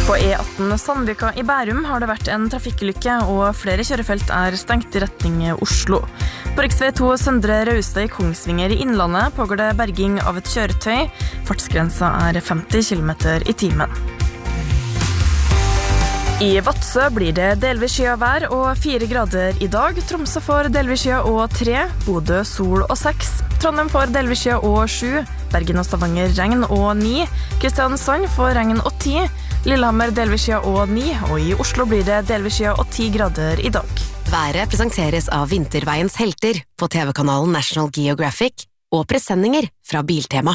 På E18 Sandvika I Bærum har det vært en trafikkulykke, og flere kjørefelt stengt I retning Oslo. På riksvei 2 Søndre Raustad I Kongsvinger I Innlandet pågår det berging av et kjøretøy. Fartsgrensa 50 km/t. I Vadsø blir det delvis skyet vær og 4 grader I dag. Tromsø får delvis skyet og 3, Bodø sol og 6, Trondheim får delvis skyet og 7, Bergen og Stavanger regn og 9, Kristiansand får regn og 10, Lillehammer delvis skyet og 9, og I Oslo blir det delvis skyet og 10 grader I dag. Været presenteres av Vinterveiens helter på TV-kanalen National Geographic og presenninger fra Biltema.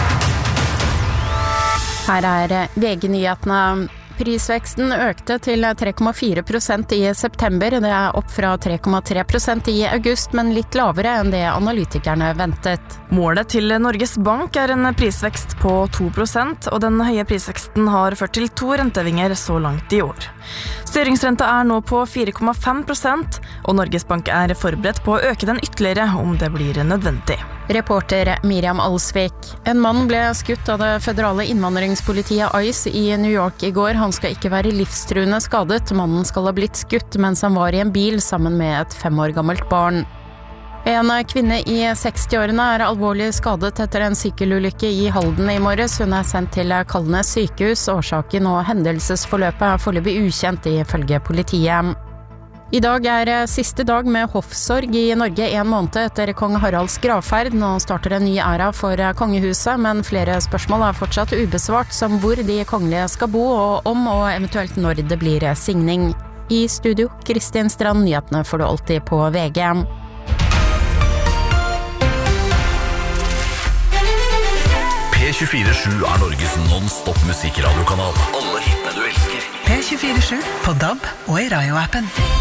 Her VG-nyhetene. Prisveksten økte til 3,4% I september. Det opp fra 3,3% I august, men litt lavere enn det analytikerne ventet. Målet til Norges Bank en prisvekst på 2%, og den høye prisveksten har ført til 2 rentevinger så langt I år. Styringsrenta nå på 4,5%, og Norges Bank forberedt på å øke den ytterligere om det blir nødvendig. Reporter Miriam Alsvik. En mann ble skutt av det føderale innvandringspolitiet ICE I New York I går. Han skal ikke være livstruende skadet. Mannen skal ha blitt skutt mens han var I en bil sammen med et 5 år gammelt barn. En kvinne I 60-årene alvorlig skadet etter en sykkelulykke I Halden I morges. Hun sendt til Kalnes sykehus. Årsaken og hendelsesforløpet foreløpig ukjent ifølge politiet. I dag siste dag med hoffsorg I Norge 1 måned etter kong Haralds gravferd. Nå starter en ny æra for kongehuset, men flere spørsmål fortsatt ubesvart, som hvor de kongelige skal bo, og om og eventuelt når det blir signing. I studio, Kristin Strand, nyhetene får du alltid på VG. P24/7 Norges non-stop musikradiokanal. Alle hitene du elsker. P24/7 på DAB og I Radio-appen.